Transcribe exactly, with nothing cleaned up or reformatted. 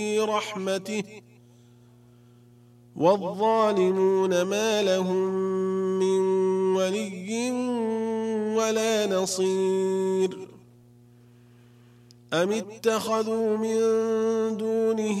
رحمته والظالمون ما لهم من ولي ولا نصير أم اتخذوا من دونه